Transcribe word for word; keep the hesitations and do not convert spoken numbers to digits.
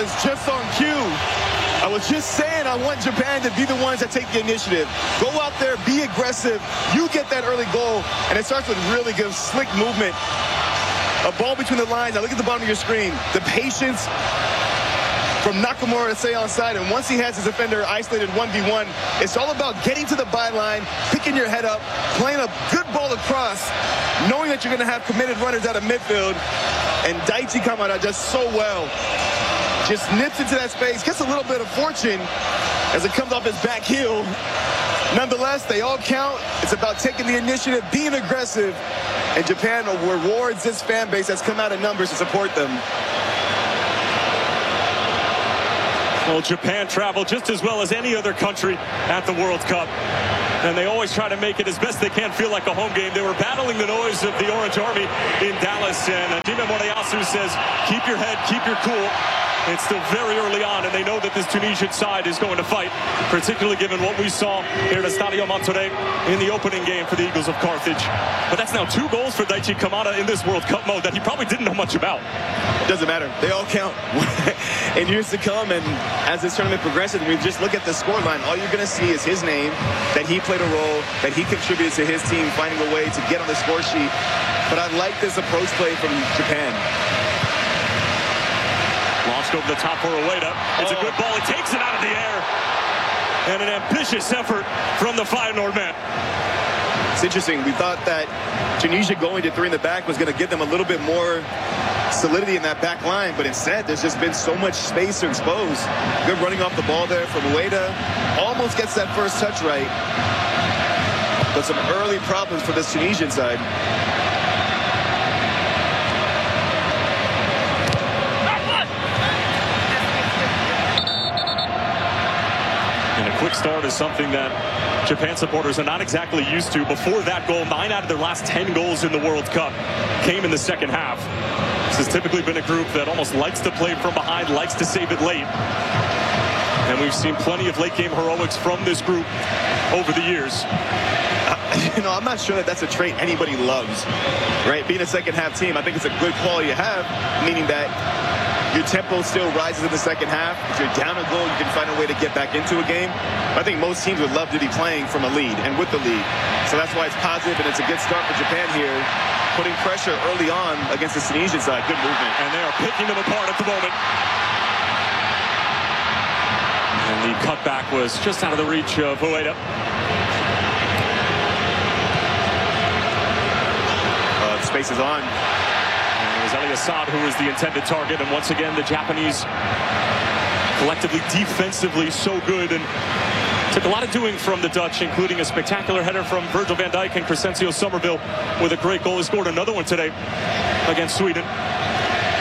is just on cue. I was just saying I want Japan to be the ones that take the initiative. Go out there, be aggressive. You get that early goal, and it starts with really good, slick movement. A ball between the lines. Now look at the bottom of your screen. The patience from Nakamura to stay on side, and once he has his defender isolated one v one, it's all about getting to the byline, picking your head up, playing a good ball across, knowing that you're going to have committed runners out of midfield, and Daichi Kamada does so well. Just nips into that space, gets a little bit of fortune as it comes off his back heel. Nonetheless, they all count. It's about taking the initiative, being aggressive, and Japan rewards this fan base that's come out in numbers to support them. Well, Japan traveled just as well as any other country at the World Cup. And they always try to make it as best they can feel like a home game. They were battling the noise of the Orange Army in Dallas. And Hajime Moriyasu says, keep your head, keep your cool. It's still very early on, and they know that this Tunisian side is going to fight, particularly given what we saw here at Estadio Monterrey in the opening game for the Eagles of Carthage. But that's now two goals for Daichi Kamada in this World Cup mode that he probably didn't know much about. It doesn't matter. They all count in years to come, and as this tournament progresses, we just look at the scoreline. All you're going to see is his name, that he played a role, that he contributed to his team finding a way to get on the score sheet. But I like this approach play from Japan. Launched over the top for Ueda. It's oh. a good ball. He takes it out of the air. And an ambitious effort from the Feyenoord man. It's interesting. We thought that Tunisia going to three in the back was going to give them a little bit more solidity in that back line, but instead there's just been so much space to expose. Good running off the ball there from Ueda. Almost gets that first touch right. But some early problems for this Tunisian side. Quick start is something that Japan supporters are not exactly used to. Before that goal, nine out of their last ten goals in the World Cup came in the second half. This has typically been a group that almost likes to play from behind, likes to save it late. And we've seen plenty of late game heroics from this group over the years. Uh, you know, I'm not sure that that's a trait anybody loves, right? Being a second half team, I think it's a good quality to have, meaning that your tempo still rises in the second half. If you're down a goal, you can find a way to get back into a game. I think most teams would love to be playing from a lead and with the lead. So that's why it's positive, and it's a good start for Japan here, putting pressure early on against the Tunisian side. Good movement. And they are picking them apart at the moment. And the cutback was just out of the reach of Ueda. Uh, space is on. Ali Assad, who was the intended target, and once again the Japanese collectively defensively so good, and took a lot of doing from the Dutch, including a spectacular header from Virgil van Dijk and Crescencio Somerville with a great goal. He scored another one today against Sweden.